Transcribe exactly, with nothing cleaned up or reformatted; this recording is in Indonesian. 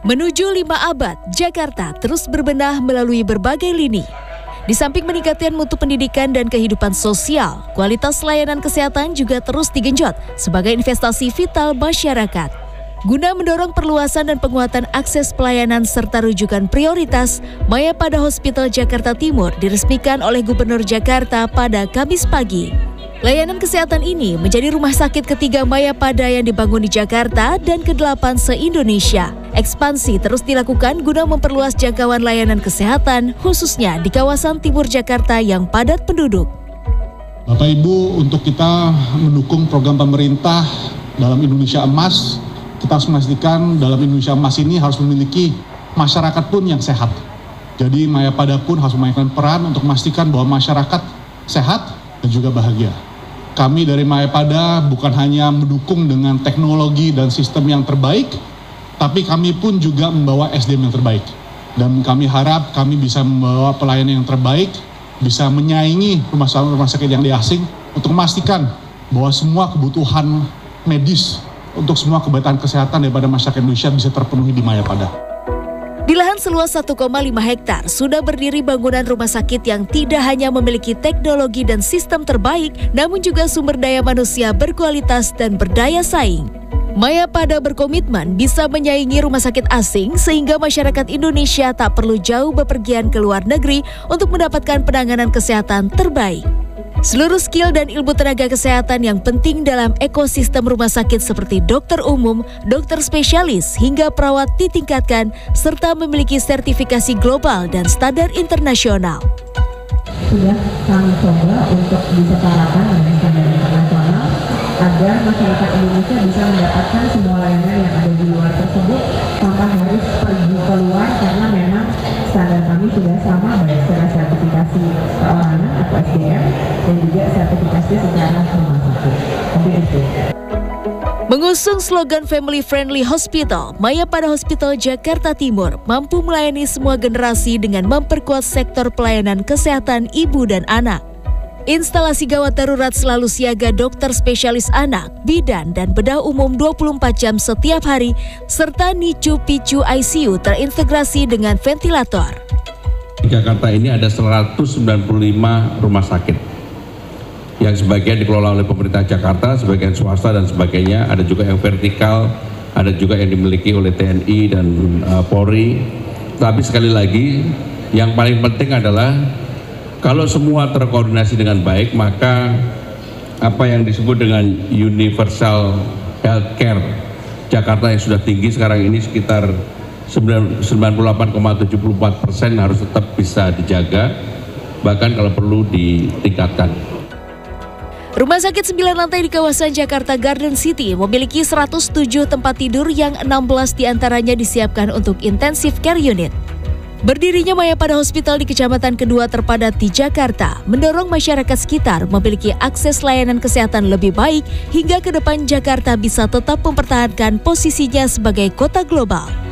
Menuju lima abad, Jakarta terus berbenah melalui berbagai lini. Di samping meningkatkan mutu pendidikan dan kehidupan sosial, kualitas layanan kesehatan juga terus digenjot sebagai investasi vital masyarakat. Guna mendorong perluasan dan penguatan akses pelayanan serta rujukan prioritas, Mayapada Hospital Jakarta Timur diresmikan oleh Gubernur Jakarta pada Kamis pagi. Layanan kesehatan ini menjadi rumah sakit ketiga Mayapada yang dibangun di Jakarta dan kedelapan se-Indonesia. Ekspansi terus dilakukan guna memperluas jangkauan layanan kesehatan, khususnya di kawasan timur Jakarta yang padat penduduk. Bapak Ibu, untuk kita mendukung program pemerintah dalam Indonesia Emas, kita harus memastikan dalam Indonesia Emas ini harus memiliki masyarakat pun yang sehat. Jadi Mayapada pun harus memainkan peran untuk memastikan bahwa masyarakat sehat dan juga bahagia. Kami dari Mayapada bukan hanya mendukung dengan teknologi dan sistem yang terbaik, tapi kami pun juga membawa S D M yang terbaik. Dan kami harap kami bisa membawa pelayanan yang terbaik, bisa menyaingi rumah sakit, rumah sakit yang di asing untuk memastikan bahwa semua kebutuhan medis untuk semua kebutuhan kesehatan daripada masyarakat Indonesia bisa terpenuhi di Mayapada. Di lahan seluas satu koma lima hektar sudah berdiri bangunan rumah sakit yang tidak hanya memiliki teknologi dan sistem terbaik, namun juga sumber daya manusia berkualitas dan berdaya saing. Mayapada berkomitmen bisa menyaingi rumah sakit asing sehingga masyarakat Indonesia tak perlu jauh bepergian ke luar negeri untuk mendapatkan penanganan kesehatan terbaik. Seluruh skill dan ilmu tenaga kesehatan yang penting dalam ekosistem rumah sakit seperti dokter umum, dokter spesialis, hingga perawat ditingkatkan serta memiliki sertifikasi global dan standar internasional. Sudah kami coba untuk disetarakan dengan standar internasional agar masyarakat Indonesia bisa mendapatkan semua layanan yang ada di luar tersebut tanpa harus pergi keluar, karena memang standar kami sudah sama baik secara sertifikasi perorangan atau S D M dan juga sertifikasi secara rumah sakit. Begitu. Mengusung slogan Family Friendly Hospital, Mayapada Hospital Jakarta Timur mampu melayani semua generasi dengan memperkuat sektor pelayanan kesehatan ibu dan anak. Instalasi gawat darurat selalu siaga dokter spesialis anak, bidan, dan bedah umum dua puluh empat jam setiap hari, serta NICU Picu I C U terintegrasi dengan ventilator. Di Jakarta ini ada seratus sembilan puluh lima rumah sakit, yang sebagian dikelola oleh pemerintah Jakarta, sebagian swasta dan sebagainya. Ada juga yang vertikal, ada juga yang dimiliki oleh T N I dan uh, Polri. Tapi sekali lagi, yang paling penting adalah kalau semua terkoordinasi dengan baik, maka apa yang disebut dengan universal healthcare Jakarta yang sudah tinggi sekarang ini sekitar sembilan puluh delapan koma tujuh empat persen harus tetap bisa dijaga, bahkan kalau perlu ditingkatkan. Rumah sakit sembilan lantai di kawasan Jakarta Garden City memiliki seratus tujuh tempat tidur yang enam belas diantaranya disiapkan untuk intensive care unit. Berdirinya Mayapada Hospital di kecamatan kedua terpadat di Jakarta mendorong masyarakat sekitar memiliki akses layanan kesehatan lebih baik hingga ke depan Jakarta bisa tetap mempertahankan posisinya sebagai kota global.